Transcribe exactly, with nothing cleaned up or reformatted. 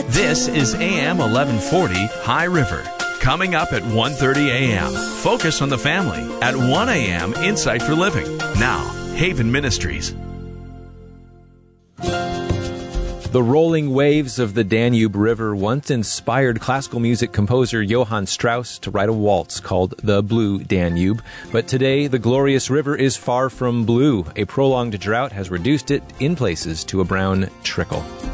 This is A M eleven forty High River. Coming up at one thirty a.m., Focus on the Family. At one a.m., Insight for Living. Now, Haven Ministries. The rolling waves of the Danube River once inspired classical music composer Johann Strauss to write a waltz called The Blue Danube. But today, the glorious river is far from blue. A prolonged drought has reduced it, in places, to a brown trickle.